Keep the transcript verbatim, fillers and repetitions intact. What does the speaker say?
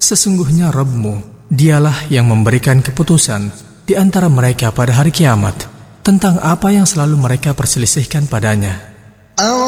Sesungguhnya Rabb-Mu, Dialah yang memberikan keputusan di antara mereka pada hari kiamat tentang apa yang selalu mereka perselisihkan padanya.